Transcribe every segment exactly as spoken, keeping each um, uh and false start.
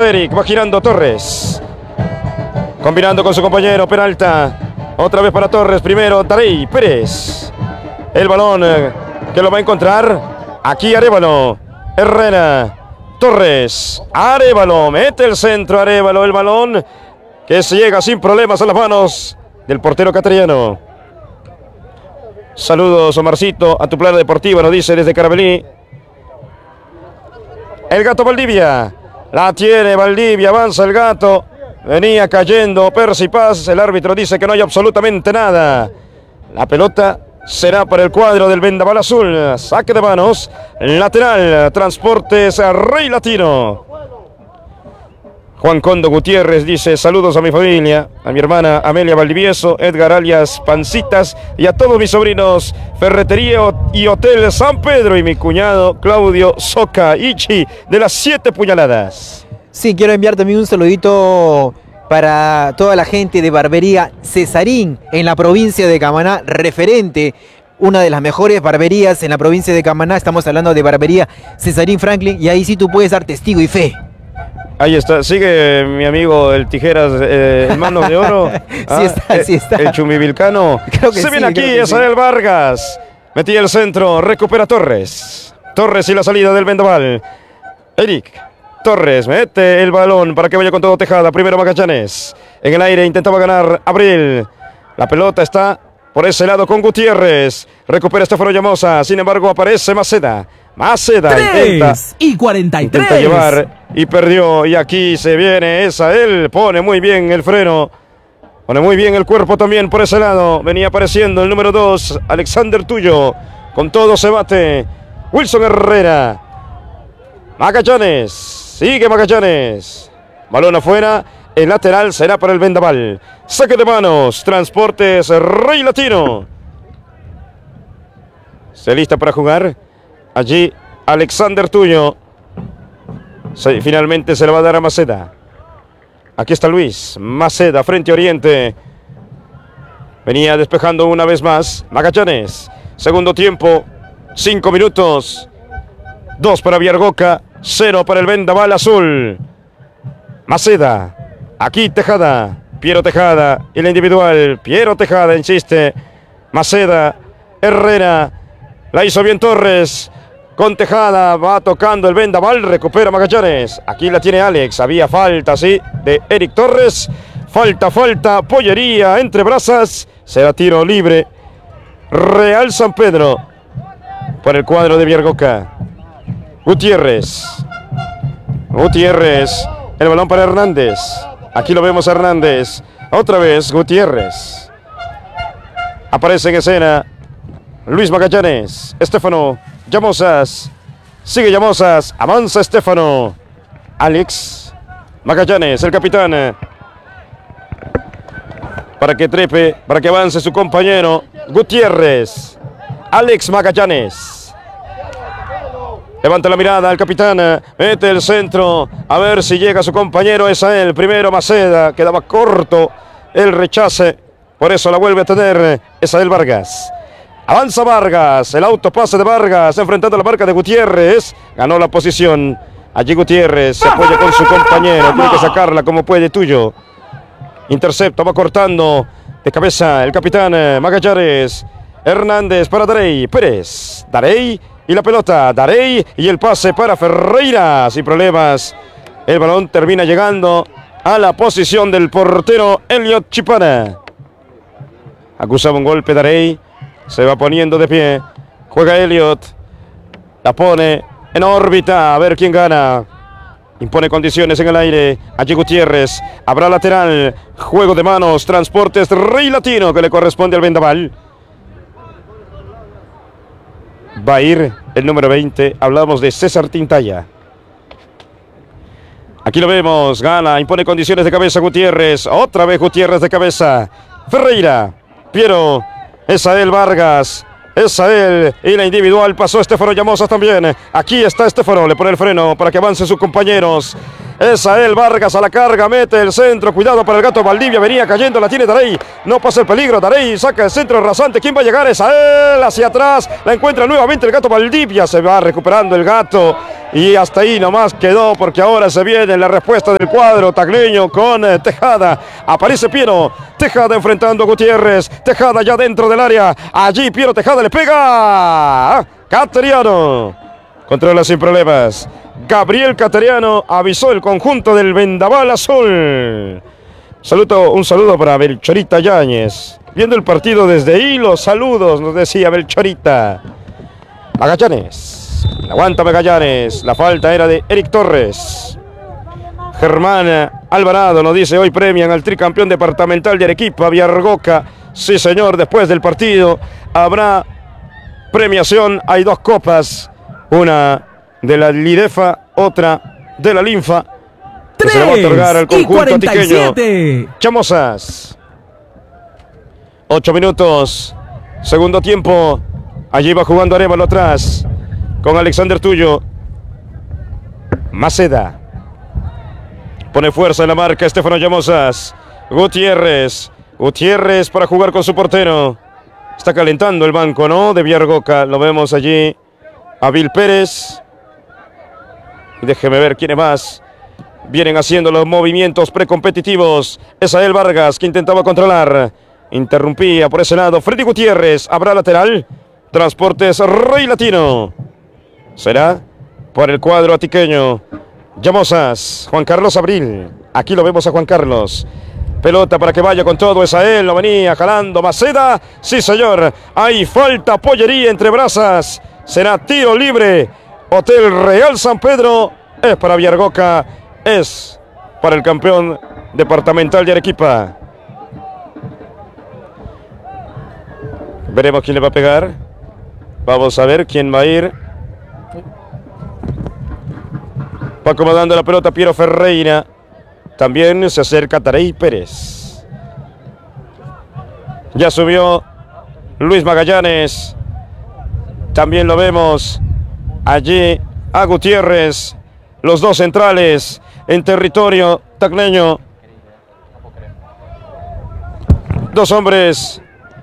Eric, va girando Torres. Combinando con su compañero Peralta. Otra vez para Torres, primero Darey Pérez. El balón eh, que lo va a encontrar. Aquí Arévalo. Herrera. Torres. Arévalo. Mete el centro Arévalo. El balón que se llega sin problemas a las manos del portero cateriano. Saludos, Omarcito, a tu plana deportiva, nos dice desde Carabalí. El gato Valdivia. La tiene Valdivia, avanza el gato. Venía cayendo Percy Paz. El árbitro dice que no hay absolutamente nada. La pelota será para el cuadro del Vendaval Azul. Saque de manos. Lateral. Transportes Rey Latino. Juan Condo Gutiérrez dice: saludos a mi familia, a mi hermana Amelia Valdivieso, Edgar alias Pancitas y a todos mis sobrinos Ferretería y Hotel San Pedro y mi cuñado Claudio Soca Ichi de las Siete Puñaladas. Sí, quiero enviar también un saludito para toda la gente de Barbería Cesarín en la provincia de Camaná, referente, una de las mejores barberías en la provincia de Camaná. Estamos hablando de Barbería Cesarín Franklin y ahí sí tú puedes dar testigo y fe. Ahí está, sigue mi amigo el Tijeras, eh, el Mano de Oro. sí ah, está, sí está. El Chumivilcano. Creo que Se sí, viene aquí, creo que Israel sí. Vargas. Metía el centro, recupera Torres. Torres y la salida del Vendaval. Eric Torres mete el balón para que vaya con todo Tejada. Primero Magallanes. En el aire intentaba ganar Abril. La pelota está por ese lado con Gutiérrez. Recupera Estefano Llamosa. Sin embargo, aparece Maceda. Maceda intenta, y cuarenta y tres. intenta llevar y perdió. Y aquí se viene esa. Él pone muy bien el freno. Pone muy bien el cuerpo también por ese lado. Venía apareciendo el número dos, Alexander Tuyo. Con todo se bate. Wilson Herrera. Magallanes. Sigue Magallanes. Balón afuera. El lateral será para el Vendaval. Saque de manos. Transportes Rey Latino. Se lista para jugar. Allí Alexander Tuyo. Se, finalmente se le va a dar a Maceda. Aquí está Luis Maceda frente a Oriente. Venía despejando una vez más Magallanes. Segundo tiempo. Cinco minutos. Dos para Viargoca. Cero para el Vendaval Azul. Maceda. Aquí Tejada. Piero Tejada. Y la individual. Piero Tejada insiste. Maceda. Herrera. La hizo bien Torres. Con Tejada, va tocando el Vendaval, recupera Magallanes. Aquí la tiene Alex, había falta, sí, de Eric Torres. Falta, falta, pollería entre brasas. Será tiro libre. Real San Pedro. Por el cuadro de Viargoca. Gutiérrez. Gutiérrez. El balón para Hernández. Aquí lo vemos a Hernández. Otra vez Gutiérrez. Aparece en escena Luis Magallanes. Estefano Llamosas. Sigue Llamosas. Avanza Estefano. Alex Magallanes, el capitán. Para que trepe, para que avance su compañero. Gutiérrez. Alex Magallanes. Levanta la mirada al capitán. Mete el centro. A ver si llega su compañero. Es a él. Primero Maceda. Quedaba corto el rechace. Por eso la vuelve a tener. Es a él Vargas. Avanza Vargas, el autopase de Vargas, enfrentando la marca de Gutiérrez. Ganó la posición. Allí Gutiérrez se apoya con su compañero. Tiene que sacarla como puede Tuyo. Intercepta, va cortando de cabeza el capitán Magallanes. Hernández para Darey Pérez. Darey y la pelota. Darey y el pase para Ferreira. Sin problemas. El balón termina llegando a la posición del portero Elliot Chipana. Acusaba un golpe Darey. Se va poniendo de pie. Juega Elliot. La pone en órbita. A ver quién gana. Impone condiciones en el aire. Allí Gutiérrez. Habrá lateral. Juego de manos. Transportes Rey Latino que le corresponde al Vendaval. Va a ir el número veinte. Hablamos de César Tintaya. Aquí lo vemos. Gana. Impone condiciones de cabeza Gutiérrez. Otra vez Gutiérrez de cabeza. Ferreira. Piero. Es a él Vargas, es a él, y la individual pasó Estefano Llamosas también. Aquí está Estefano, le pone el freno para que avance sus compañeros. Esael Vargas a la carga, mete el centro, cuidado para el gato Valdivia, venía cayendo, la tiene Darey, no pasa el peligro, Darey saca el centro rasante, ¿quién va a llegar? Esael hacia atrás, la encuentra nuevamente el gato Valdivia, se va recuperando el gato y hasta ahí nomás quedó porque ahora se viene la respuesta del cuadro tacleño con eh, Tejada, aparece Piero, Tejada enfrentando a Gutiérrez, Tejada ya dentro del área, allí Piero Tejada le pega, Cateriano, controla sin problemas. Gabriel Cateriano avisó el conjunto del Vendaval Azul. Saludo, un saludo para Belchorita Yáñez. Viendo el partido desde ahí, los saludos, nos decía Belchorita. Magallanes. Aguanta Magallanes. La falta era de Eric Torres. Germán Alvarado nos dice, hoy premian al tricampeón departamental de Arequipa, Viargoca. Sí, señor, después del partido habrá premiación. Hay dos copas. Una de la Lidefa, otra de la Linfa, que se le va a otorgar al conjunto atiqueño. Chamozas. Ocho minutos, segundo tiempo. Allí va jugando Arévalo atrás, con Alexander Tullo. Maceda. Pone fuerza en la marca Estefano Llamosas. Gutiérrez. Gutiérrez para jugar con su portero. Está calentando el banco, ¿no? De Viargoca. Lo vemos allí. Abil Pérez. Déjeme ver quiénes más vienen haciendo los movimientos precompetitivos. Esael Vargas que intentaba controlar. Interrumpía por ese lado. Freddy Gutiérrez. Habrá lateral. Transportes Rey Latino. Será por el cuadro atiqueño. Llamosas. Juan Carlos Abril. Aquí lo vemos a Juan Carlos. Pelota para que vaya con todo. Esael lo venía jalando. Maceda. Sí, señor. Hay falta. Pollería entre brasas. Será tiro libre. Hotel Real San Pedro. Es para Viargoca. Es para el campeón departamental de Arequipa. Veremos quién le va a pegar. Vamos a ver quién va a ir. Va acomodando la pelota Piero Ferreira. También se acerca Tarey Pérez. Ya subió Luis Magallanes. También lo vemos allí a Gutiérrez. Los dos centrales en territorio tacleño. Dos hombres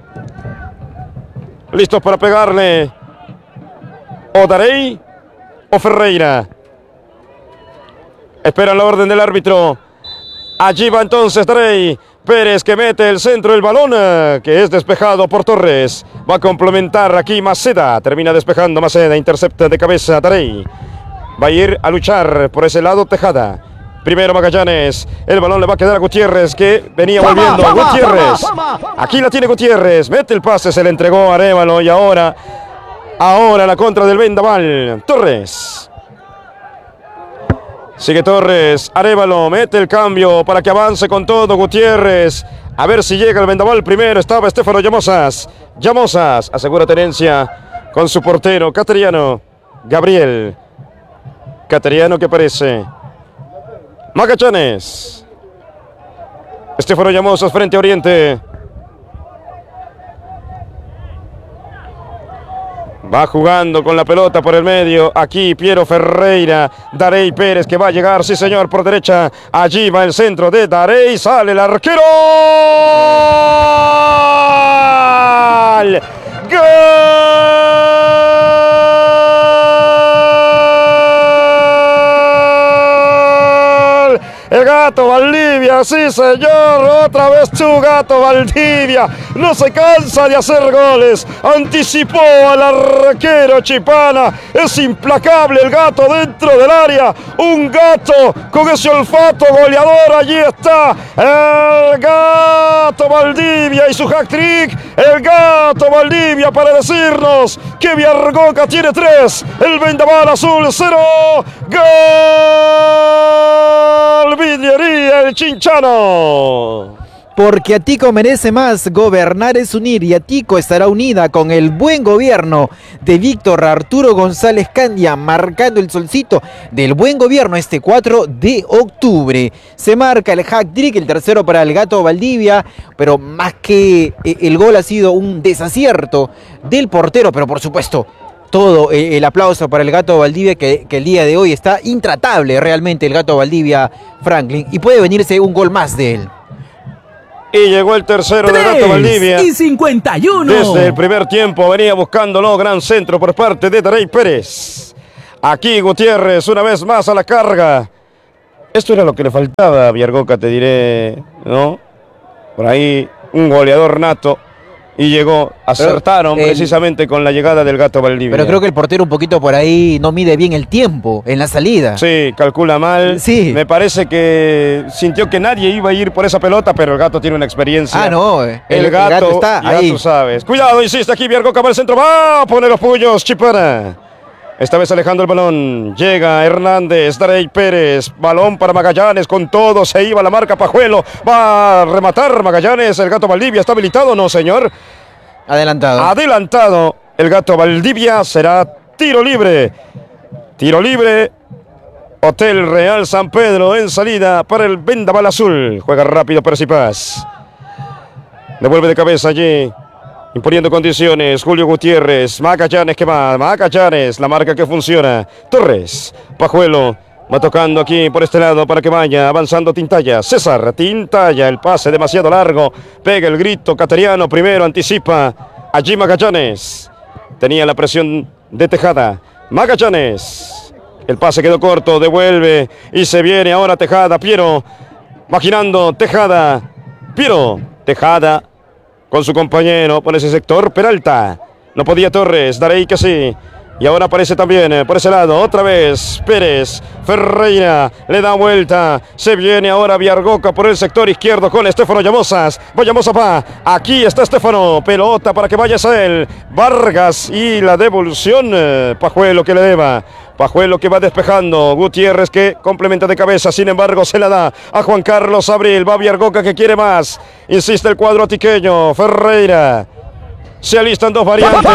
listos para pegarle. O Darey o Ferreira. Esperan la orden del árbitro. Allí va entonces Darey Pérez que mete el centro del balón, que es despejado por Torres. Va a complementar aquí Maceda. Termina despejando Maceda. Intercepta de cabeza Darey. Va a ir a luchar por ese lado Tejada. Primero Magallanes. El balón le va a quedar a Gutiérrez que venía volviendo. Gutiérrez. Aquí la tiene Gutiérrez. Mete el pase. Se le entregó a Arévalo. Y ahora, ahora la contra del Vendaval. Torres. Sigue Torres, Arévalo, mete el cambio para que avance con todo Gutiérrez. A ver si llega el Vendaval primero. Estaba Estefano Llamosas. Llamosas asegura tenencia con su portero, Cateriano. Gabriel. Cateriano que aparece. Magallanes. Estefano Llamosas frente a Oriente. Va jugando con la pelota por el medio. Aquí Piero Ferreira. Darey Pérez que va a llegar. Sí, señor, por derecha. Allí va el centro de Darey. Sale el arquero. ¡Gol! ¡Gol! El gato Valdivia, sí señor, otra vez tu gato Valdivia, no se cansa de hacer goles, anticipó al arquero Chipana, es implacable el gato dentro del área, un gato con ese olfato goleador, allí está el gato Valdivia y su hat-trick, el gato Valdivia para decirnos que Viargoca tiene tres, el Vendaval Azul cero, gol Vidriería el Chinchano. Porque Atico merece más, gobernar es unir y Atico estará unida con el buen gobierno de Víctor Arturo González Candia, marcando el solcito del buen gobierno este cuatro de octubre. Se marca el hat-trick, el tercero para el gato Valdivia, pero más que el gol ha sido un desacierto del portero, pero por supuesto todo eh, el aplauso para el Gato Valdivia, que, que el día de hoy está intratable realmente el Gato Valdivia, Franklin, y puede venirse un gol más de él. Y llegó el tercero del Gato Valdivia. Y cincuenta y uno. Desde el primer tiempo venía buscándolo, gran centro por parte de Darey Pérez. Aquí Gutiérrez una vez más a la carga. Esto era lo que le faltaba a Viargoca, te diré, ¿no? Por ahí un goleador nato. Y llegó, acertaron el, precisamente con la llegada del Gato Valdivia. Pero creo que el portero un poquito por ahí no mide bien el tiempo en la salida. Sí, calcula mal. Sí. Me parece que sintió que nadie iba a ir por esa pelota, pero el Gato tiene una experiencia. Ah, no. El, el, gato, el gato está ya ahí. tú sabes. Cuidado, insiste aquí Viargoca para el centro. Va a poner los puños, Chipana. Esta vez alejando el balón. Llega Hernández, Darey Pérez. Balón para Magallanes con todo. Se iba la marca Pajuelo. Va a rematar Magallanes. El Gato Valdivia está habilitado, no señor. Adelantado. Adelantado. El Gato Valdivia será tiro libre. Tiro libre. Hotel Real San Pedro en salida para el Vendaval Azul. Juega rápido Percipaz. Devuelve de cabeza allí. Imponiendo condiciones, Julio Gutiérrez, Magallanes que va, Magallanes, la marca que funciona, Torres, Pajuelo, va tocando aquí por este lado para que vaya avanzando Tintaya, César, Tintaya, el pase demasiado largo, pega el grito, Cateriano primero, anticipa, allí Magallanes, tenía la presión de Tejada, Magallanes, el pase quedó corto, devuelve y se viene ahora Tejada, Piero, imaginando Tejada, Piero, Tejada, con su compañero por ese sector, Peralta. No podía Torres, Darey que sí. Y ahora aparece también eh, por ese lado, otra vez Pérez, Ferreira, le da vuelta. Se viene ahora Viargoca por el sector izquierdo con Estefano Llamosas. Va Llamosa, va. Aquí está Estefano. Pelota para que vayas a él. Vargas y la devolución. Eh, Pajuelo que le deba. Pajuelo que va despejando, Gutiérrez que complementa de cabeza, sin embargo se la da a Juan Carlos Abril, va Viargoca que quiere más, insiste el cuadro atiqueño, Ferreira, se alistan dos variantes,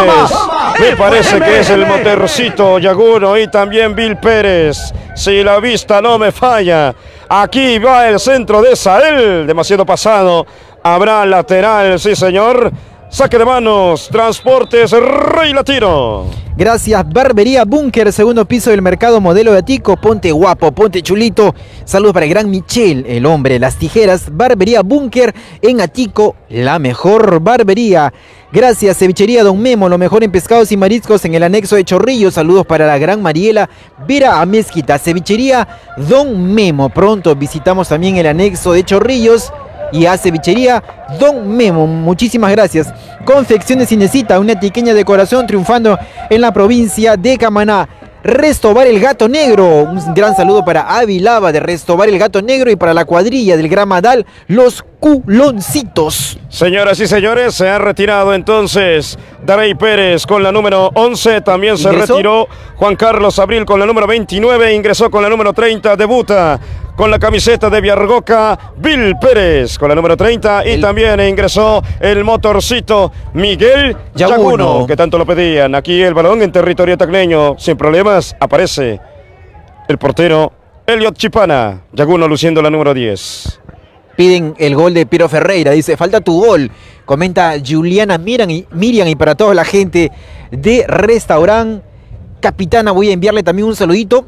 me parece que es el motorcito Yaguno y también Bill Pérez, si la vista no me falla, aquí va el centro de Sael, demasiado pasado, habrá lateral, sí señor. Saque de manos, Transportes Rey Latino. Gracias, Barbería Búnker, segundo piso del mercado modelo de Atico. Ponte guapo, ponte chulito. Saludos para el gran Michel, el hombre de las tijeras. Barbería Búnker en Atico, la mejor barbería. Gracias, Cevichería Don Memo, lo mejor en pescados y mariscos en el anexo de Chorrillos. Saludos para la gran Mariela Vera Amezquita. Cevichería Don Memo. Pronto visitamos también el anexo de Chorrillos. Y a Cevichería Don Memo, muchísimas gracias. Confecciones Cinecita, una pequeña decoración triunfando en la provincia de Camaná. Restobar el Gato Negro, un gran saludo para Avi Lava de Restobar el Gato Negro y para la cuadrilla del Gran Madal, los Culoncitos. Señoras y señores, se ha retirado entonces Darey Pérez con la número once, también se ¿Ingresó? retiró Juan Carlos Abril con la número veintinueve, ingresó con la número treinta, debuta con la camiseta de Viargoca, Bill Pérez con la número treinta y el... también ingresó el motorcito Miguel Yaguno. Yaguno, que tanto lo pedían. Aquí el balón en territorio tacleño, sin problemas, aparece el portero Eliot Chipana, Yaguno luciendo la número diez. Piden el gol de Piero Ferreira, dice, falta tu gol. Comenta Juliana Miriam y, Miriam y para toda la gente de Restaurant Capitana voy a enviarle también un saludito,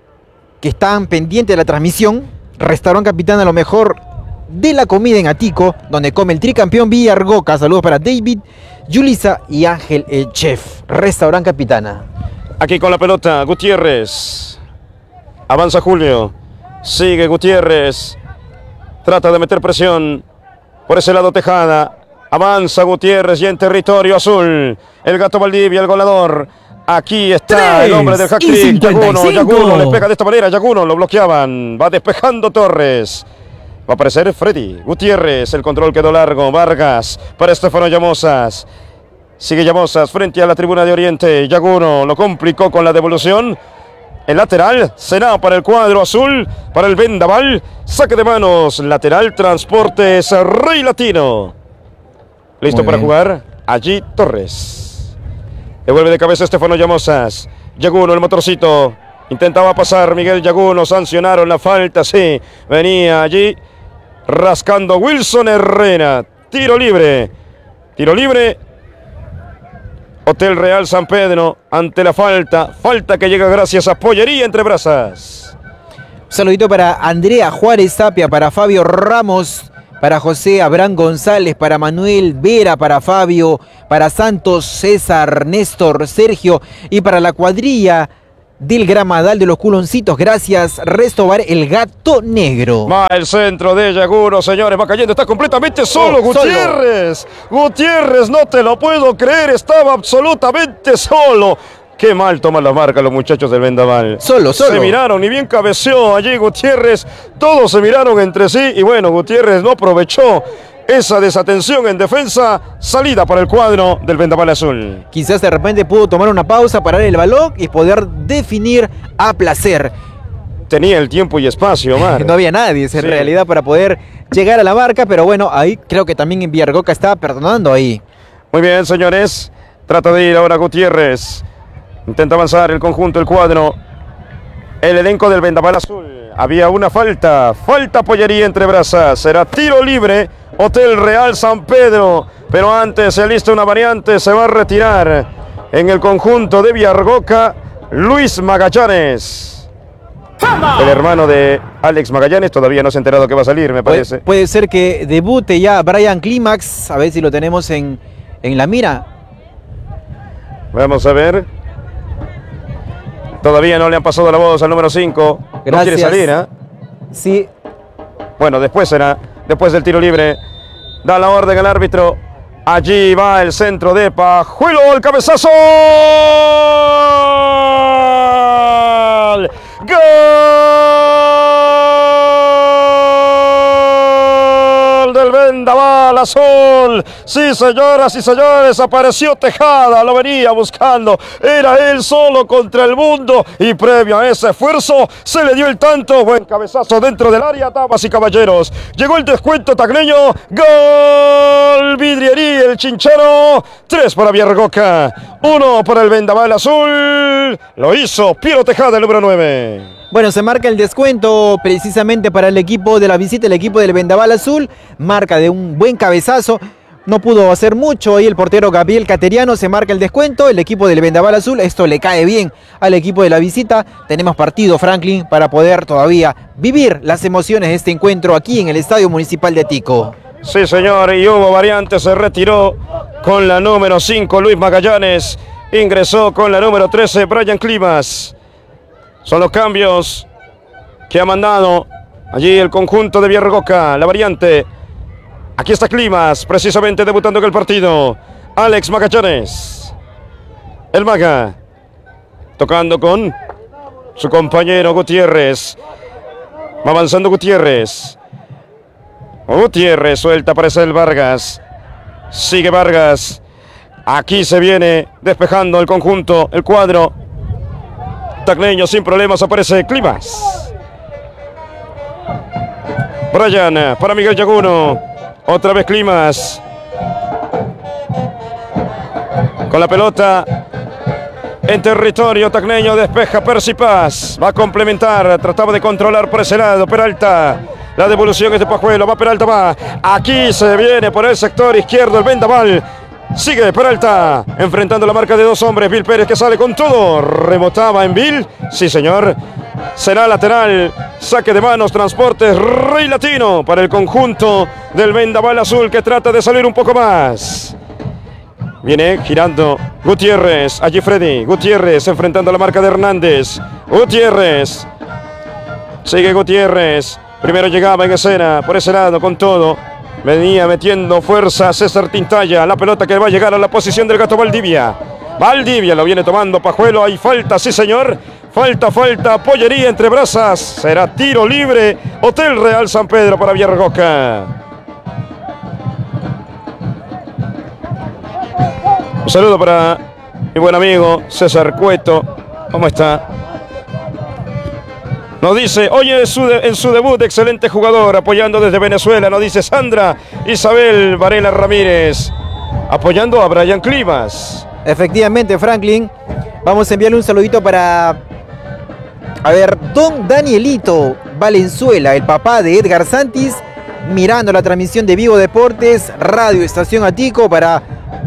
que están pendientes de la transmisión. Restaurant Capitana, lo mejor de la comida en Atico, donde come el tricampeón Viargoca. Saludos para David, Yulisa y Ángel, el chef. Restaurant Capitana. Aquí con la pelota, Gutiérrez. Avanza Julio. Sigue Gutiérrez. Trata de meter presión. Por ese lado Tejada. Avanza Gutiérrez ya en territorio azul. El Gato Valdivia, el goleador. Aquí está el hombre del hat-trick, Yaguno, Yaguno le pega de esta manera, Yaguno lo bloqueaban, va despejando Torres, va a aparecer Freddy Gutiérrez, el control quedó largo, Vargas para Estefano Llamosas, sigue Llamosas frente a la tribuna de Oriente, Yaguno lo complicó con la devolución, el lateral será para el cuadro azul, para el Vendaval, saque de manos, lateral Transportes Rey Latino, listo para jugar, allí Torres. Devuelve de cabeza Estefano Llamosas. Yaguno, el motorcito. Intentaba pasar Miguel Yaguno. Sancionaron la falta. Sí. Venía allí rascando Wilson Herrera. Tiro libre. Tiro libre. Hotel Real San Pedro ante la falta. Falta que llega gracias a Pollería Entre Brasas. Un saludito para Andrea Juárez Tapia, para Fabio Ramos, para José Abraham González, para Manuel Vera, para Fabio, para Santos, César, Néstor, Sergio y para la cuadrilla del Gramadal de los Culoncitos. Gracias, Restobar, el gato negro. Va el centro de Yaguro, señores, va cayendo, está completamente solo, Oh, Gutiérrez. Solo. Gutiérrez, no te lo puedo creer, estaba absolutamente solo. Qué mal toman la marca los muchachos del Vendaval. Solo, solo. Se miraron y bien cabeceó allí Gutiérrez. Todos se miraron entre sí y bueno, Gutiérrez no aprovechó esa desatención en defensa. Salida para el cuadro del Vendaval Azul. Quizás de repente pudo tomar una pausa, parar el balón y poder definir a placer. Tenía el tiempo y espacio, Omar. No había nadie en sí. realidad para poder llegar a la marca, pero bueno, ahí creo que también en Villargoca estaba perdonando ahí. Muy bien, señores. Trata de ir ahora Gutiérrez. Intenta avanzar el conjunto, el cuadro. El elenco del Vendaval Azul. Había una falta. Falta Pollería Entre Brasas. Será tiro libre. Hotel Real San Pedro. Pero antes se alista una variante. Se va a retirar en el conjunto de Villargoca Luis Magallanes. El hermano de Alex Magallanes. Todavía no se ha enterado que va a salir, me parece. Puede, puede ser que debute ya Brian Clímax. A ver si lo tenemos en, en la mira. Vamos a ver. Todavía no le han pasado la voz al número cinco. Gracias. No quiere salir, ¿eh? Sí. Bueno, después será, después del tiro libre. Da la orden el árbitro. Allí va el centro de Pajuelo. El cabezazo. ¡Gol! ¡Gol del Vendaval Azul! Sí, señoras y señores, apareció Tejada, lo venía buscando. Era él solo contra el mundo y previo a ese esfuerzo se le dio el tanto. Buen cabezazo dentro del área, damas y caballeros. Llegó el descuento tacneño. Gol Vidriería, el Chinchero. Tres para Villargoca, uno para el Vendaval Azul. Lo hizo Piero Tejada, el número nueve. Bueno, se marca el descuento precisamente para el equipo de la visita, el equipo del Vendaval Azul. Marca de un buen cabezazo. No pudo hacer mucho ahí el portero Gabriel Cateriano. Se marca el descuento. El equipo del Vendaval Azul. Esto le cae bien al equipo de la visita. Tenemos partido, Franklin, para poder todavía vivir las emociones de este encuentro aquí en el Estadio Municipal de Tico. Sí, señor, y hubo variantes. Se retiró con la número cinco Luis Magallanes. Ingresó con la número trece Brian Climas. Son los cambios que ha mandado allí el conjunto de Villargoca. La variante. Aquí está Climas, precisamente debutando en el partido. Alex Magallanes. El Maga. Tocando con su compañero Gutiérrez. Va avanzando Gutiérrez. Gutiérrez suelta para el Vargas. Sigue Vargas. Aquí se viene despejando el conjunto, el cuadro tacneño sin problemas. Aparece Climas. Brian para Miguel Yaguno. Otra vez Climas. Con la pelota en territorio tacneño. Despeja Percy Paz. Va a complementar. Trataba de controlar por ese lado. Peralta. La devolución es de Pajuelo. Va Peralta, va. Aquí se viene por el sector izquierdo el Vendaval. Sigue Peralta, enfrentando la marca de dos hombres. Bill Pérez que sale con todo. Rebotaba en Bill. Sí, señor. Será lateral. Saque de manos, transportes. Rey Latino para el conjunto del Vendaval Azul que trata de salir un poco más. Viene girando Gutiérrez. Allí Freddy. Gutiérrez enfrentando la marca de Hernández. Gutiérrez. Sigue Gutiérrez. Primero llegaba en escena por ese lado con todo. Venía metiendo fuerza César Tintaya. La pelota que va a llegar a la posición del Gato Valdivia. Valdivia lo viene tomando Pajuelo. Hay falta, sí señor. Falta, falta. Pollería Entre Brasas. Será tiro libre. Hotel Real San Pedro para Villargoca. Un saludo para mi buen amigo César Cueto. ¿Cómo está? Nos dice, oye, en su, de, en su debut, excelente jugador, apoyando desde Venezuela. Nos dice Sandra Isabel Varela Ramírez, apoyando a Brian Climas. Efectivamente, Franklin. Vamos a enviarle un saludito para, a ver, don Danielito Valenzuela, el papá de Edgar Santis, mirando la transmisión de Vivo Deportes, Radio Estación Atico, para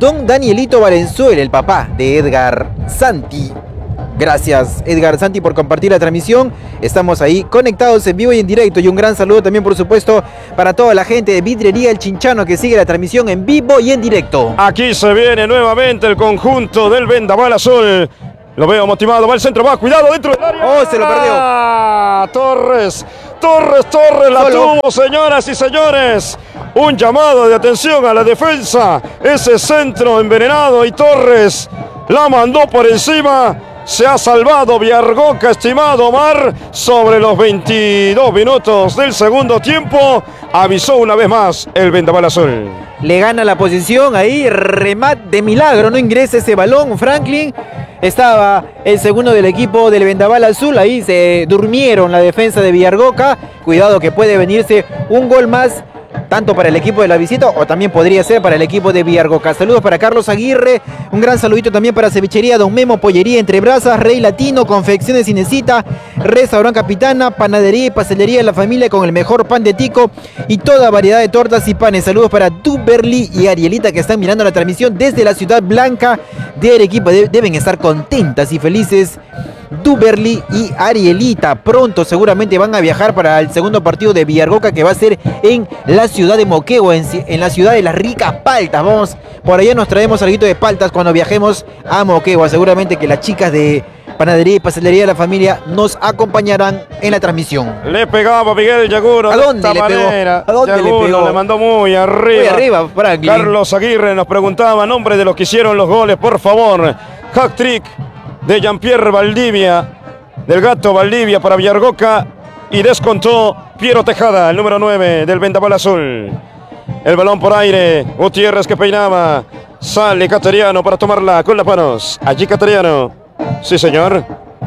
don Danielito Valenzuela, el papá de Edgar Santi. Gracias, Edgar Santi, por compartir la transmisión. Estamos ahí conectados en vivo y en directo. Y un gran saludo también, por supuesto, para toda la gente de Vidrería El Chinchano que sigue la transmisión en vivo y en directo. Aquí se viene nuevamente el conjunto del Vendaval Azul. Lo veo motivado, va al centro, va, cuidado dentro del área. Oh, se lo perdió. Ah, Torres, Torres, Torres, la Solo. tuvo, señoras y señores. Un llamado de atención a la defensa. Ese centro envenenado y Torres la mandó por encima. Se ha salvado Viargoca, estimado Omar, sobre los veintidós minutos del segundo tiempo. Avisó una vez más el Vendaval Azul. Le gana la posición ahí, remate de milagro, no ingresa ese balón, Franklin. Estaba el segundo del equipo del Vendaval Azul, ahí se durmieron la defensa de Viargoca. Cuidado que puede venirse un gol más, tanto para el equipo de la visita o también podría ser para el equipo de Viargoca. Saludos para Carlos Aguirre, un gran saludito también para Cevichería Don Memo, Pollería Entre Brasas, Rey Latino, Confecciones Inesita, Restaurant Capitana, Panadería y Pastelería de la Familia con el mejor pan de tico y toda variedad de tortas y panes. Saludos para Duberly y Arielita que están mirando la transmisión desde la Ciudad Blanca de Arequipa. De- deben estar contentas y felices. Duberly y Arielita pronto seguramente van a viajar para el segundo partido de Viargoca, que va a ser en la ciudad de Moquegua, en, en la ciudad de las ricas paltas. Vamos, por allá nos traemos algo de paltas cuando viajemos a Moquegua. Seguramente que las chicas de Panadería y Pastelería de la Familia nos acompañarán en la transmisión. Le pegaba Miguel Yaguro. ¿A de dónde esta le pegó? manera. ¿A dónde le Yaguro pegó? le mandó muy arriba. Muy arriba, Franklin. Carlos Aguirre nos preguntaba nombre de los que hicieron los goles, por favor. Hack trick de Jean-Pierre Valdivia, del Gato Valdivia para Viargoca, y descontó Piero Tejada, el número nueve del Vendaval Azul. El balón por aire, Gutiérrez que peinaba, sale Cateriano para tomarla con las manos. Allí Cateriano, sí señor.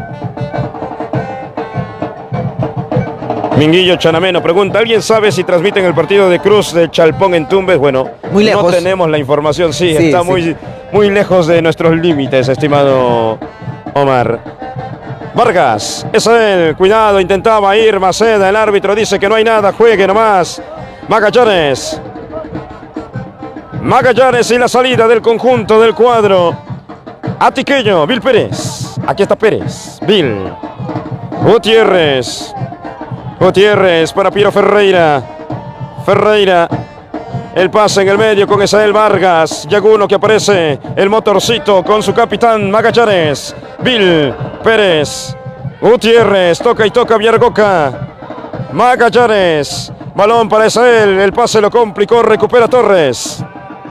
Minguillo Chanameno pregunta, ¿alguien sabe si transmiten el partido de Cruz de Chalpón en Tumbes? Bueno, Muy lejos. no tenemos la información, sí, Sí, está sí. Muy, muy lejos de nuestros límites, estimado Omar. Vargas, es él, cuidado, intentaba ir Maceda, el árbitro dice que no hay nada, juegue nomás. Magallanes. Magallanes y la salida del conjunto del cuadro atiqueño, Bill Pérez. Aquí está Pérez, Bill. Gutiérrez. Gutiérrez para Piero Ferreira. Ferreira. El pase en el medio con Esael Vargas. Yaguno que aparece. El motorcito con su capitán Magallanes. Bill Pérez. Gutiérrez. Toca y toca Viargoca. Magallanes. Balón para Esael. El pase lo complicó. Recupera Torres.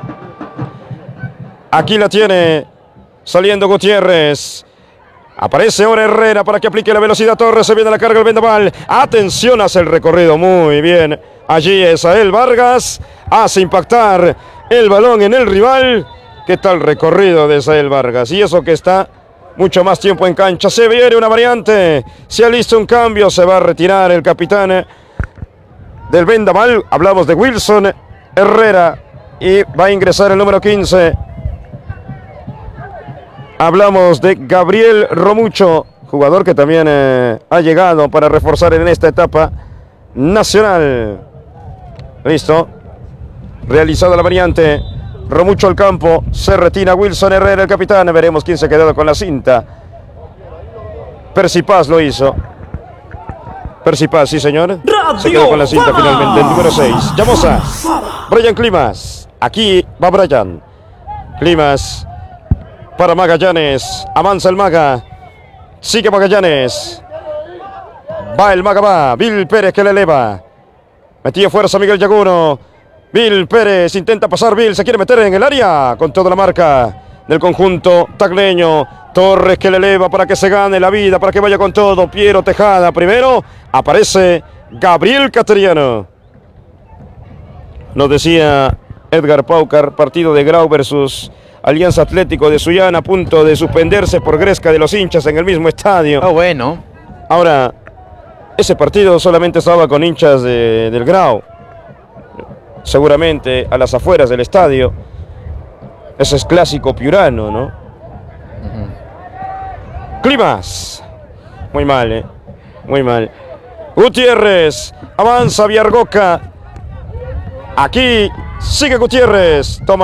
Aquí la tiene. Saliendo Gutiérrez. Aparece ahora Herrera para que aplique la velocidad. Torres, se viene la carga el Vendaval. Atención, hace el recorrido muy bien. Allí Esael Vargas hace impactar el balón en el rival. ¿Qué tal recorrido de Esael Vargas? Y eso que está mucho más tiempo en cancha. Se viene una variante. Se alista un cambio. Se va a retirar el capitán del Vendaval. Hablamos de Wilson Herrera. Y va a ingresar el número quince. Hablamos de Gabriel Romucho, jugador que también eh, ha llegado para reforzar en esta etapa nacional. Listo. Realizada la variante. Romucho al campo. Se retira Wilson Herrera, el capitán. Veremos quién se ha quedado con la cinta. Percy Paz lo hizo. Percy Paz, sí señor. Se quedó con la cinta finalmente. El número seis. Llamosa. Brian Climas. Aquí va Brian. Climas. Para Magallanes, avanza el Maga, sigue Magallanes, va el Maga, va, Bill Pérez que le eleva, metía fuerza Miguel Yaguno, Bill Pérez intenta pasar, Bill se quiere meter en el área, con toda la marca del conjunto tagleño, Torres que le eleva para que se gane la vida, para que vaya con todo, Piero Tejada primero, aparece Gabriel Cateriano. Nos decía Edgar Paucar, partido de Grau versus Alianza Atlético de Sullana, a punto de suspenderse por gresca de los hinchas en el mismo estadio. Ah, bueno. Ahora, ese partido solamente estaba con hinchas de, del Grau. Seguramente a las afueras del estadio. Ese es clásico piurano, ¿no? Uh-huh. Climas. Muy mal, ¿eh? Muy mal. Gutiérrez. Avanza Viargoca. Aquí sigue Gutiérrez. Toma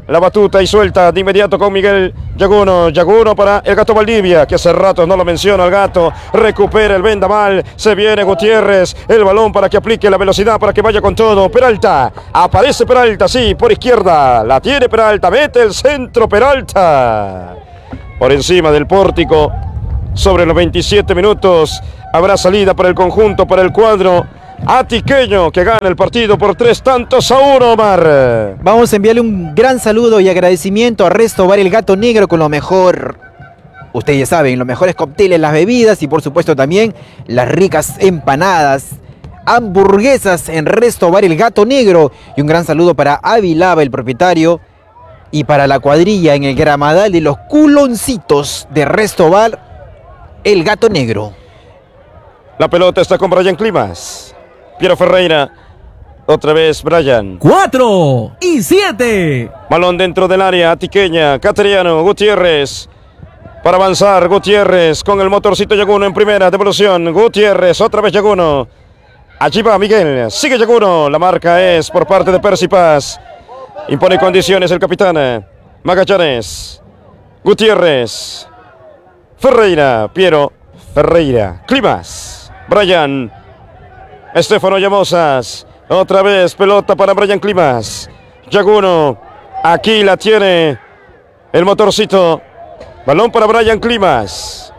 la batuta y suelta de inmediato con Miguel Yaguno. Yaguno para el Gato Valdivia, que hace rato no lo menciona el Gato. Recupera el vendaval. Se viene Gutiérrez. El balón para que aplique la velocidad, para que vaya con todo. Peralta. Aparece Peralta, sí, por izquierda. La tiene Peralta. Mete el centro Peralta. Por encima del pórtico. Sobre los veintisiete minutos. Habrá salida para el conjunto, para el cuadro atiqueño, que gana el partido por tres tantos a uno, Omar. Vamos a enviarle un gran saludo y agradecimiento a Resto Bar El Gato Negro con lo mejor, ustedes ya saben, los mejores cócteles, las bebidas y por supuesto también las ricas empanadas, hamburguesas en Resto Bar El Gato Negro. Y un gran saludo para Avilava, el propietario, y para la cuadrilla en el gramadal de los culoncitos de Resto Bar El Gato Negro. La pelota está con Brian Climas. Piero Ferreira, otra vez Brian. Cuatro y siete. Balón dentro del área, atiqueña, Cateriano, Gutiérrez. Para avanzar, Gutiérrez con el motorcito Yaguno en primera, devolución. Gutiérrez, otra vez Yaguno. Allí va Miguel, sigue Yaguno. La marca es por parte de Percy Paz. Impone condiciones el capitán Magallanes. Gutiérrez, Ferreira, Piero Ferreira, Climas, Brian. Estefano Llamosas, otra vez pelota para Brian Climas. Yaguno, aquí la tiene el motorcito. Balón para Brian Climas.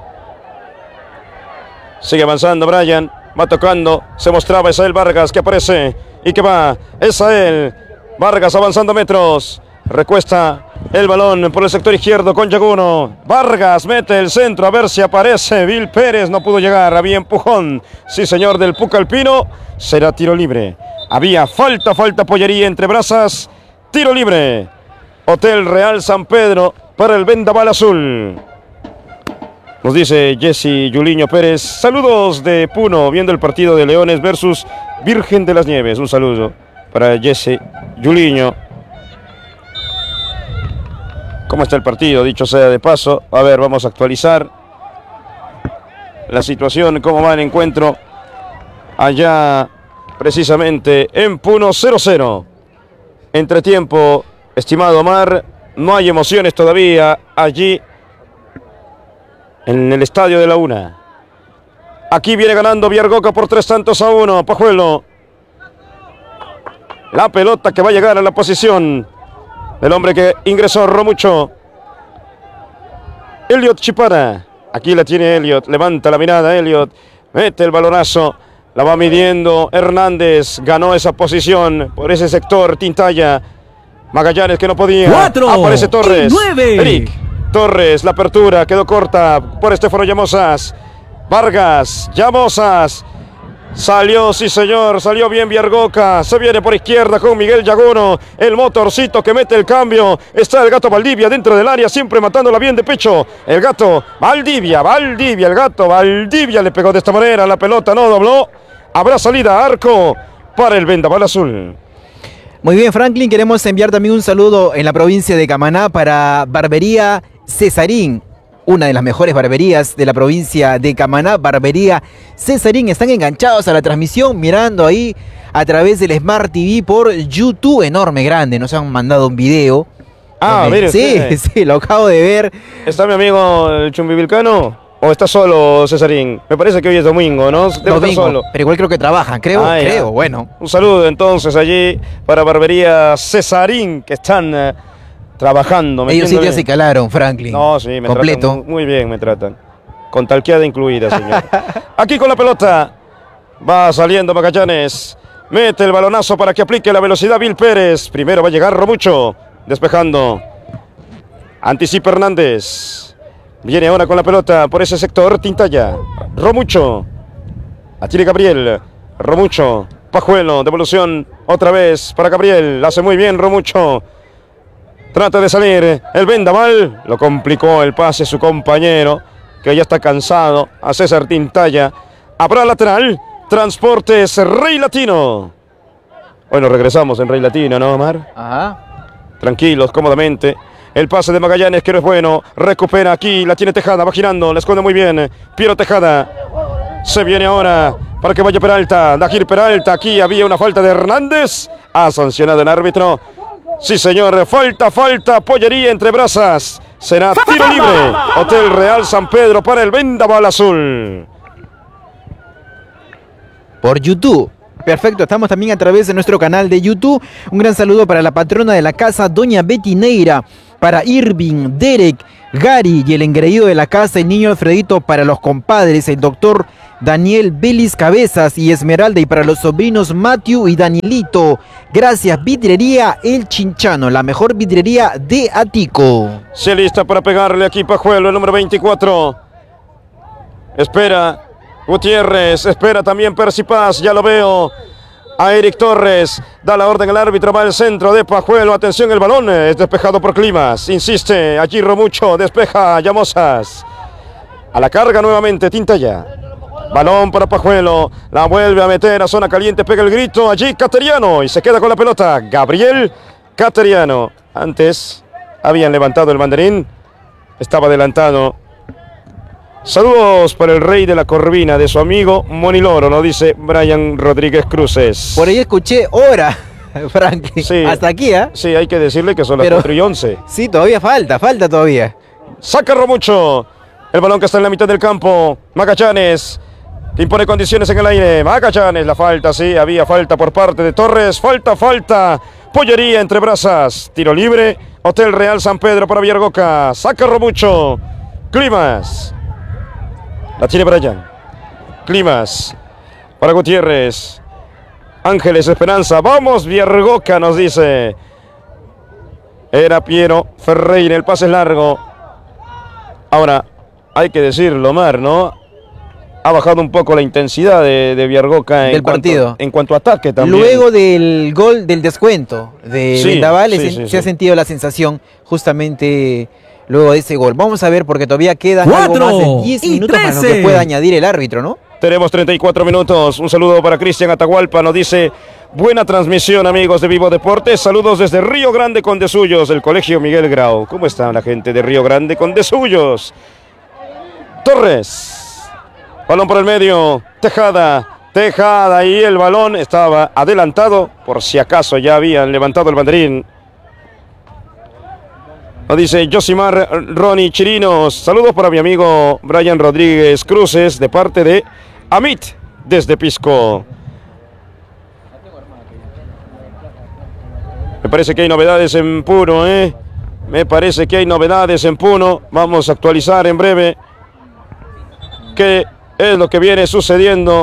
Sigue avanzando Brian, va tocando, se mostraba Esael Vargas que aparece y que va. Esael Vargas avanzando metros. Recuesta el balón por el sector izquierdo con Yaguno. Vargas mete el centro a ver si aparece. Vil Pérez no pudo llegar. Había empujón. Sí, señor, del Pucalpino. Será tiro libre. Había falta, falta pollería entre brazas. Tiro libre. Hotel Real San Pedro para el vendaval azul. Nos dice Jesse Yuliño Pérez. Saludos de Puno, viendo el partido de Leones versus Virgen de las Nieves. Un saludo para Jesse Yuliño. ¿Cómo está el partido? Dicho sea de paso. A ver, vamos a actualizar la situación. ¿Cómo va el encuentro? Allá, precisamente, en Puno, cero cero. Entretiempo, estimado Omar. No hay emociones todavía allí en el estadio de la Una. Aquí viene ganando Viargoca por tres tantos a uno. Pajuelo. La pelota que va a llegar a la posición del hombre que ingresó, Romucho. Elliot Chipara. Aquí la tiene Elliot. Levanta la mirada Elliot. Mete el balonazo. La va midiendo Hernández. Ganó esa posición por ese sector. Tintaya. Magallanes que no podía. Cuatro. Aparece Torres. Nueve. Eric Torres. La apertura quedó corta por Estefano Llamosas. Vargas. Llamosas. Salió, sí señor, salió bien Viargoca. Se viene por izquierda con Miguel Yaguno. El motorcito que mete el cambio. Está el Gato Valdivia dentro del área, siempre matándola bien de pecho. El Gato Valdivia, Valdivia, el Gato Valdivia le pegó de esta manera. La pelota no dobló. Habrá salida a arco para el vendaval azul. Muy bien, Franklin, queremos enviar también un saludo en la provincia de Camaná para Barbería Cesarín. Una de las mejores barberías de la provincia de Camaná, Barbería Cesarín. Están enganchados a la transmisión, mirando ahí a través del Smart T V por YouTube, enorme, grande. Nos han mandado un video. Ah, donde... mire Sí, usted. sí, lo acabo de ver. ¿Está mi amigo el Chumbivilcano? ¿O está solo Cesarín? Me parece que hoy es domingo, ¿no? Debe estar Domingo, solo. pero igual creo que trabajan, creo, Ah, ya. creo, bueno. Un saludo entonces allí para Barbería Cesarín, que están eh, trabajando. Ellos sí te metiéndole- acicalaron, Franklin. No, sí, me completo. tratan muy, muy bien, me tratan. Con talqueada incluida, señor. Aquí con la pelota. Va saliendo Magallanes. Mete el balonazo para que aplique la velocidad Vil Pérez. Primero va a llegar Romucho. Despejando. Anticipa Hernández. Viene ahora con la pelota por ese sector Tintaya. Romucho. La tiene Gabriel. Romucho. Pajuelo. Devolución otra vez para Gabriel. La hace muy bien Romucho. Trata de salir el vendaval. Lo complicó el pase su compañero, que ya está cansado. A César Tintaya. Habrá lateral. Transportes Rey Latino. Bueno, regresamos en Rey Latino, ¿no, Omar? Ajá. Tranquilos, cómodamente. El pase de Magallanes, que no es bueno. Recupera aquí, la tiene Tejada, va girando, la esconde muy bien. Piero Tejada. Se viene ahora para que vaya Peralta. Dajir Peralta, aquí había una falta de Hernández. Ha sancionado el árbitro. Sí, señor. Falta, falta. Pollería entre brasas. Será tiro libre. Hotel Real San Pedro para el Vendaval Azul. Por YouTube. Perfecto, estamos también a través de nuestro canal de YouTube. Un gran saludo para la patrona de la casa, doña Betty Neira, para Irving, Derek, Gary y el engreído de la casa, el niño Alfredito, para los compadres, el doctor Daniel Belis Cabezas y Esmeralda, y para los sobrinos Matthew y Danielito. Gracias, Vidrería El Chinchano, la mejor vidrería de Atico. Se lista para pegarle aquí Pajuelo, el número veinticuatro. Espera Gutiérrez, espera también Percy Paz, ya lo veo. A Eric Torres, da la orden el árbitro, va al centro de Pajuelo, atención el balón, es despejado por Climas, insiste, allí Romucho, despeja Llamosas. A la carga nuevamente Tintaya. Balón para Pajuelo, la vuelve a meter a zona caliente, pega el grito, allí Cateriano y se queda con la pelota, Gabriel Cateriano. Antes habían levantado el banderín, estaba adelantado. Saludos para el rey de la corvina de su amigo Moniloro, nos dice Brian Rodríguez Cruces. Por ahí escuché hora, Frank. Sí, hasta aquí, ¿eh? Sí, hay que decirle que son las Pero, cuatro y once. Sí, todavía falta, falta todavía. Saca Romucho. El balón que está en la mitad del campo. Magallanes, que impone condiciones en el aire. Magallanes, la falta, sí, había falta por parte de Torres. Falta, falta. Pollería entre brasas. Tiro libre. Hotel Real San Pedro para Villargoca. Saca Romucho. Climas. La tiene Brian. Climas. Para Gutiérrez. Ángeles Esperanza. Vamos, Villargoca, nos dice. Era Piero Ferreira. El pase es largo. Ahora, hay que decirlo, Omar, ¿no? Ha bajado un poco la intensidad de, de Villargoca en del cuanto, partido. En cuanto a ataque también. Luego del gol del descuento de Sí, Vendaval, sí, se, sí, se sí. ha sentido la sensación justamente luego de ese gol. Vamos a ver, porque todavía quedan algo Cuatro más de diez y minutos más lo que trece. pueda añadir el árbitro, ¿no? Tenemos treinta y cuatro minutos. Un saludo para Cristian Atahualpa. Nos dice, buena transmisión, amigos de Vivo Deportes. Saludos desde Río Grande con Desuyos, el Colegio Miguel Grau. ¿Cómo está la gente de Río Grande con Desuyos? Torres. Balón por el medio. Tejada. Tejada. Y el balón estaba adelantado. Por si acaso ya habían levantado el banderín. Nos dice Josimar Ronnie Chirinos. Saludos para mi amigo Brian Rodríguez Cruces de parte de Amit desde Pisco. Me parece que hay novedades en Puno, ¿eh? Me parece que hay novedades en Puno. Vamos a actualizar en breve qué es lo que viene sucediendo.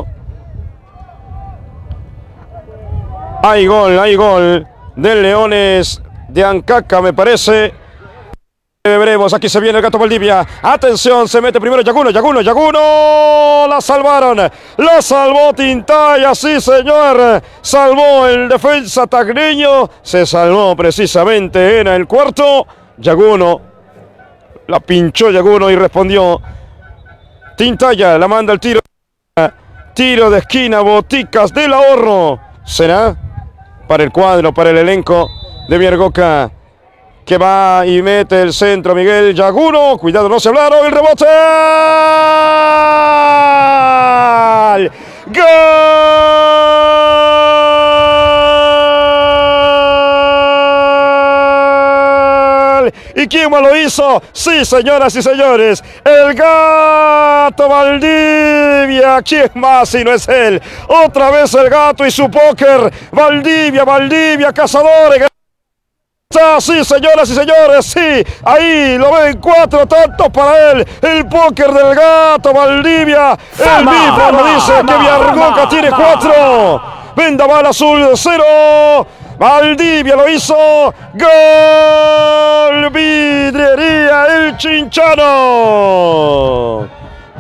Hay gol, hay gol del Leones de Ancaca, me parece. Veremos, aquí se viene el Gato Valdivia. Atención, se mete primero Yaguno, Yaguno, Yaguno. La salvaron. La salvó Tintaya, sí señor. Salvó el defensa Tagneño. Se salvó precisamente en el cuarto. Yaguno. La pinchó Yaguno y respondió Tintaya. La manda el tiro. Tiro de esquina, Boticas del Ahorro. Será para el cuadro, para el elenco de Villargoca, que va y mete el centro Miguel Yaguno. Cuidado, no se hablaron. El rebote. ¡Gol! ¡Gol! ¿Y quién más lo hizo? Sí, señoras y señores. El Gato Valdivia. ¿Quién más si no es él? Otra vez el Gato y su póker. Valdivia, Valdivia, Cazadores. Sí, señoras y señores, sí, ahí lo ven, cuatro tantos para él, el póker del Gato Valdivia, el mismo lo dice que Villargoca tiene cuatro, Vendaval Azul cero, Valdivia lo hizo, gol, Vidrería El Chinchano.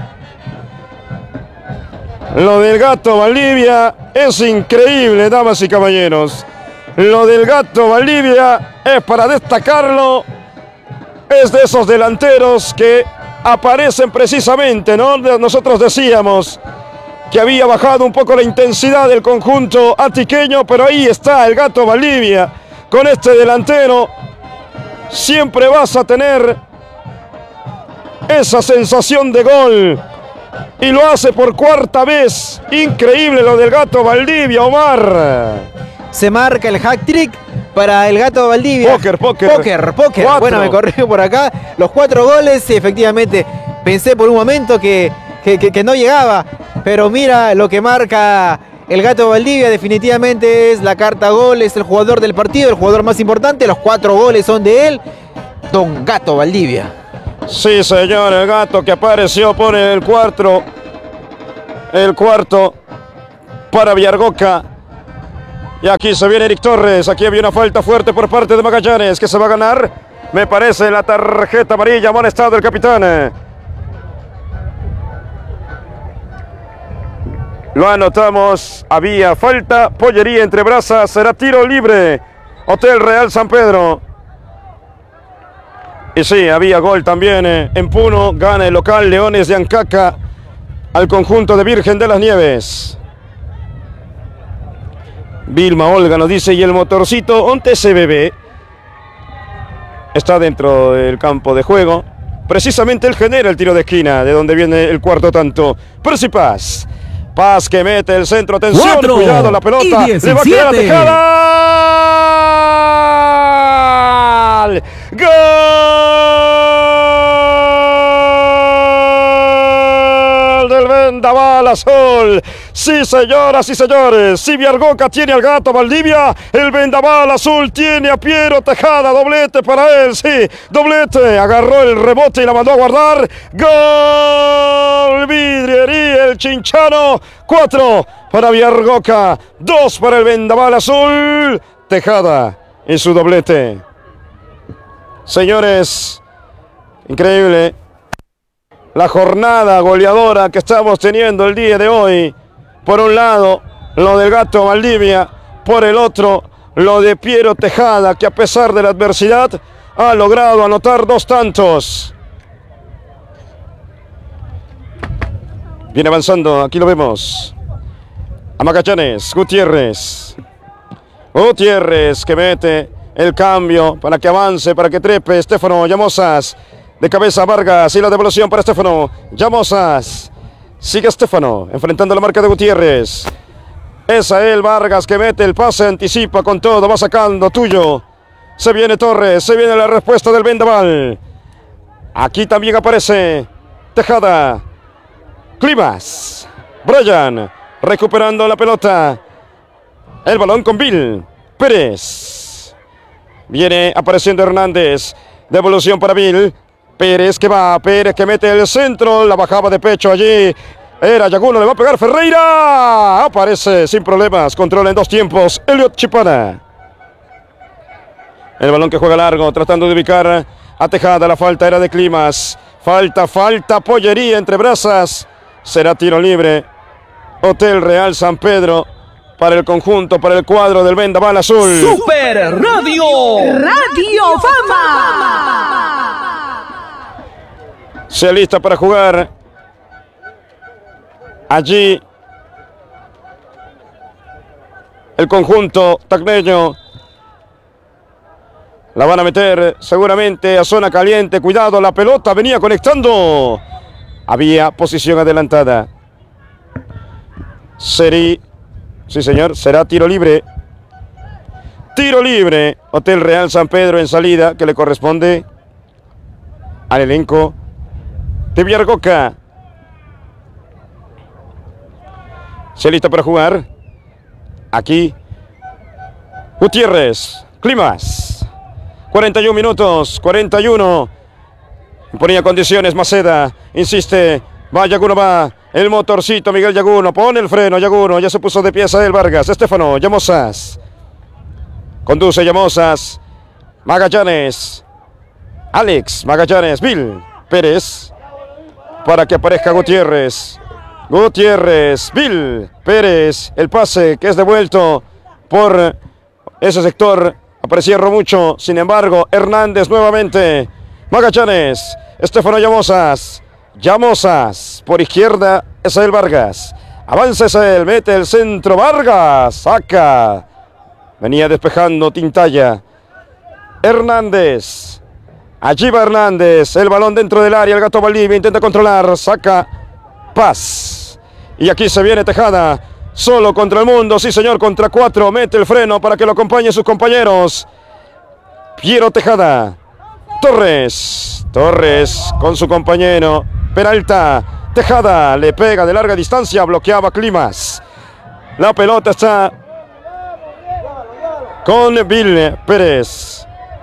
Lo del Gato Valdivia es increíble, damas y caballeros. Lo del Gato Valdivia es para destacarlo. Es de esos delanteros que aparecen precisamente, ¿no? Nosotros decíamos que había bajado un poco la intensidad del conjunto atiqueño, pero ahí está el Gato Valdivia. Con este delantero siempre vas a tener esa sensación de gol. Y lo hace por cuarta vez. Increíble lo del Gato Valdivia, Omar. Se marca el hat-trick para el Gato Valdivia. Póker, póker. Póker, póker. Cuatro. Bueno, me corrió por acá. Los cuatro goles, efectivamente. Pensé por un momento que, que, que, que no llegaba. Pero mira lo que marca el Gato Valdivia. Definitivamente es la carta gol. Es el jugador del partido, el jugador más importante. Los cuatro goles son de él. Don Gato Valdivia. Sí, señor, el Gato que apareció pone el cuarto. El cuarto para Villargoca. Y aquí se viene Eric Torres. Aquí había una falta fuerte por parte de Magallanes, que se va a ganar, me parece, la tarjeta amarilla. Amonestado el capitán. Lo anotamos. Había falta. Pollería entre brazas. Será tiro libre. Hotel Real San Pedro. Y sí, había gol también eh, en Puno. Gana el local Leones de Ancaca al conjunto de Virgen de las Nieves. Vilma Olga nos dice, y el motorcito, ¿onde se bebe? Está dentro del campo de juego. Precisamente él genera el tiro de esquina, de donde viene el cuarto tanto. Percy Paz. Paz que mete el centro, atención, Cuatro cuidado la pelota. y Le va a quedar diecisiete. Tejada. ¡Gol! Del Vendaval Azul. Sí, señoras y señores. Si Villargoca tiene al Gato Valdivia, el Vendaval Azul tiene a Piero Tejada. Doblete para él, sí. Doblete. Agarró el rebote y la mandó a guardar. Gol. Vidriería el Chinchano. Cuatro para Villargoca. Dos para el Vendaval Azul. Tejada en su doblete. Señores, increíble la jornada goleadora que estamos teniendo el día de hoy. Por un lado, lo del Gato Valdivia. Por el otro, lo de Piero Tejada, que a pesar de la adversidad ha logrado anotar dos tantos. Viene avanzando, aquí lo vemos. A Magallanes, Gutiérrez. Gutiérrez que mete el cambio para que avance, para que trepe. Estefano Llamosas. De cabeza Vargas y la devolución para Estefano Llamosas. Sigue Estefano enfrentando la marca de Gutiérrez. Es a él Vargas que mete el pase, anticipa con todo, va sacando tuyo. Se viene Torres, se viene la respuesta del Vendaval. Aquí también aparece Tejada. Climas. Brian recuperando la pelota. El balón con Bill Pérez. Viene apareciendo Hernández. Devolución para Bill Pérez que va, Pérez que mete el centro, la bajaba de pecho allí. Era Yaguno, le va a pegar Ferreira. Aparece sin problemas, controla en dos tiempos Elliot Chipana. El balón que juega largo, tratando de ubicar a Tejada. La falta era de Climas. Falta, falta, pollería entre brazas. Será tiro libre. Hotel Real San Pedro para el conjunto, para el cuadro del Vendaval Azul. Super Radio. Radio Fama. Se alista para jugar allí el conjunto tacneño. La van a meter seguramente a zona caliente. Cuidado, la pelota venía conectando. Había posición adelantada. Seri, sí señor, será tiro libre. Tiro libre. Hotel Real San Pedro en salida, que le corresponde al elenco de Villargoca. Se alista para jugar. Aquí Gutiérrez, Climas. cuarenta y un minutos, cuarenta y uno. Ponía condiciones Maceda, insiste. Va Yaguno, va el motorcito Miguel Yaguno, pone el freno Yaguno, ya se puso de pieza el Vargas. Estefano Llamosas. Conduce Llamosas. Magallanes. Alex Magallanes, Bill Pérez. Para que aparezca Gutiérrez. Gutiérrez, Bill Pérez. El pase que es devuelto por ese sector. Aparecía mucho, sin embargo, Hernández nuevamente. Magallanes, Estefano Llamosas. Llamosas, por izquierda, es el Vargas. Avanza es él, mete el centro Vargas. Saca. Venía despejando Tintaya. Hernández. Allí va Hernández, el balón dentro del área, el Gato Valdivia intenta controlar, saca Paz. Y aquí se viene Tejada, Solo contra el mundo, sí señor, contra cuatro. Mete el freno para que lo acompañen sus compañeros. Piero Tejada. Torres. Torres con su compañero. Peralta. Tejada le pega de larga distancia. Bloqueaba Climas. La pelota está con Bill Pérez.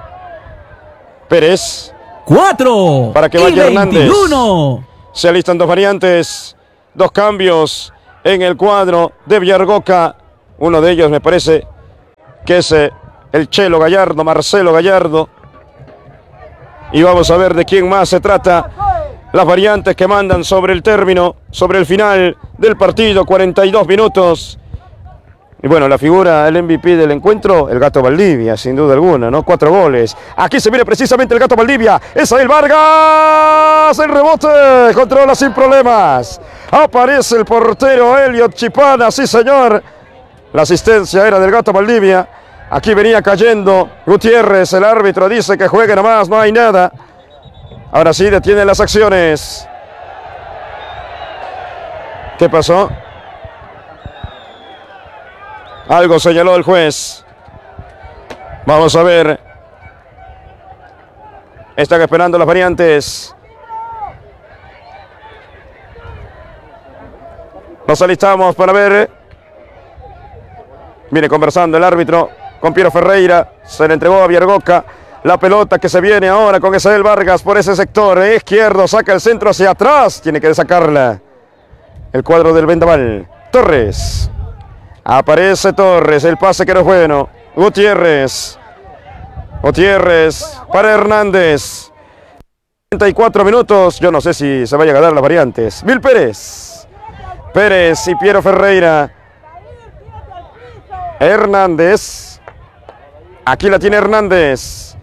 Pérez. Cuatro. Para que vaya Hernández. veintiuno. Se alistan dos variantes. Dos cambios en el cuadro de Villargoca. Uno de ellos me parece que es eh, el Chelo Gallardo, Marcelo Gallardo. Y vamos a ver de quién más se trata. Las variantes que mandan sobre el término, sobre el final del partido, cuarenta y dos minutos. Y bueno, la figura, el M V P del encuentro, el Gato Valdivia, sin duda alguna, ¿no? Cuatro goles. Aquí se viene precisamente el Gato Valdivia. Es ahí el Vargas. El rebote. Controla sin problemas. Aparece el portero Elliot Chipana. Sí, señor. La asistencia era del Gato Valdivia. Aquí venía cayendo Gutiérrez. El árbitro dice que juegue nomás. No hay nada. Ahora sí detienen las acciones. ¿Qué pasó? Algo señaló el juez. Vamos a ver. Están esperando las variantes. Nos alistamos para ver. Viene conversando el árbitro con Piero Ferreira. Se le entregó a Villargoca. La pelota que se viene ahora con Esael Vargas por ese sector izquierdo. Saca el centro hacia atrás. Tiene que sacarla el cuadro del Vendaval. Torres. Aparece Torres, el pase que no es bueno. Gutiérrez. Gutiérrez para Hernández. treinta y cuatro minutos. Yo no sé si se vaya a ganar las variantes. Bill Pérez. Pérez y Piero Ferreira. Hernández. Aquí la tiene Hernández.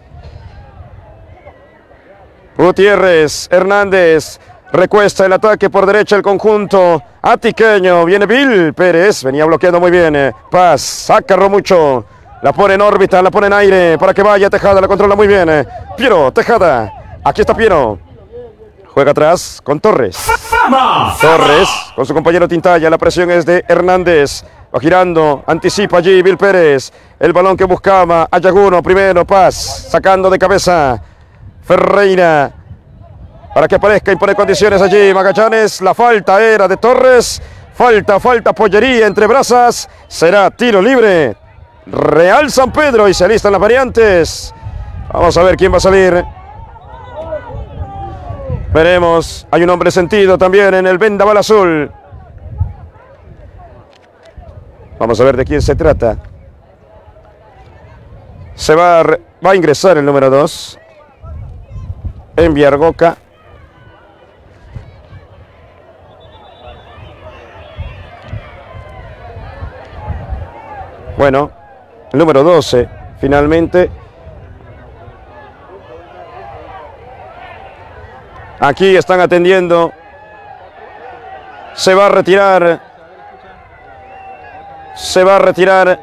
Gutiérrez. Hernández. Recuesta el ataque por derecha el conjunto atiqueño. Viene Bill Pérez. Venía bloqueando muy bien. Paz. Saca Romucho. La pone en órbita. La pone en aire. Para que vaya Tejada. La controla muy bien. Piero Tejada. Aquí está Piero. Juega atrás con Torres. Torres con su compañero Tintaya. La presión es de Hernández. Va girando. Anticipa allí Bill Pérez. El balón que buscaba a Yaguno. Primero Paz. Sacando de cabeza Ferreira. Para que aparezca y pone condiciones allí Magallanes. La falta era de Torres. Falta, falta, pollería entre brasas. Será tiro libre. Real San Pedro y se alistan las variantes. Vamos a ver quién va a salir. Veremos. Hay un hombre sentido también en el Vendaval Azul. Vamos a ver de quién se trata. Se va a, va a ingresar el número dos. En Villargoca. Bueno, el número doce, finalmente. Aquí están atendiendo. Se va a retirar. Se va a retirar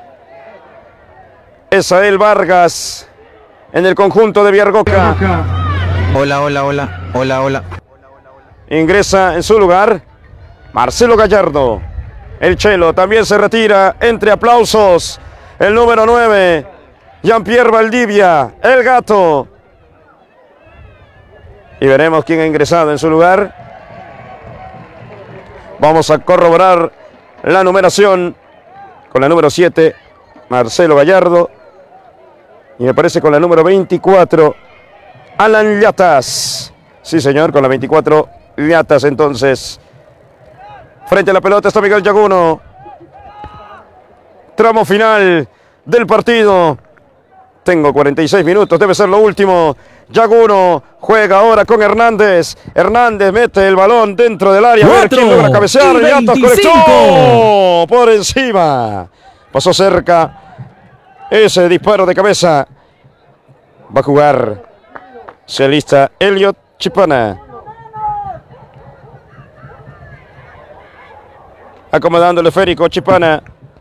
Esael Vargas en el conjunto de Villargoca. Hola, hola, hola, hola, hola. Ingresa en su lugar Marcelo Gallardo. El Chelo también se retira entre aplausos. El número nueve, Jean-Pierre Valdivia, el Gato. Y veremos quién ha ingresado en su lugar. Vamos a corroborar la numeración con la número siete, Marcelo Gallardo. Y me parece con la número veinticuatro, Alan Llatas. Sí, señor, con la veinticuatro, Llatas entonces. Frente a la pelota está Miguel Yaguno. Tramo final del partido. Tengo cuarenta y seis minutos, debe ser lo último. Yaguno juega ahora con Hernández. Hernández mete el balón dentro del área. A ver quién logra cabecear. Llatas conectó por encima. Pasó cerca. Ese disparo de cabeza. Va a jugar. Se alista Elliot Chipana. Acomodando el esférico Chipana.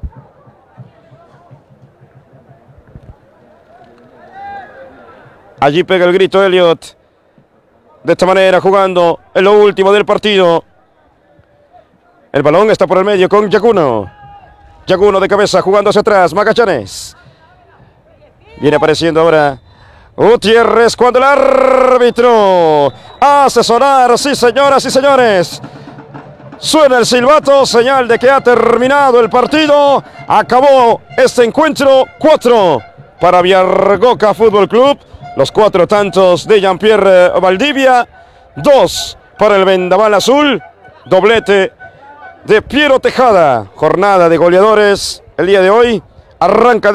Allí pega el grito Elliot. De esta manera jugando en lo último del partido. El balón está por el medio con Yacuno. Yacuno de cabeza jugando hacia atrás. Magallanes. Viene apareciendo ahora Gutiérrez cuando el árbitro hace sonar, sí señoras y señores, suena el silbato, señal de que ha terminado el partido. Acabó este encuentro, cuatro para Villargoca Fútbol Club, los cuatro tantos de Jean-Pierre Valdivia, dos para el Vendaval Azul, doblete de Piero Tejada. Jornada de goleadores el día de hoy, arranca de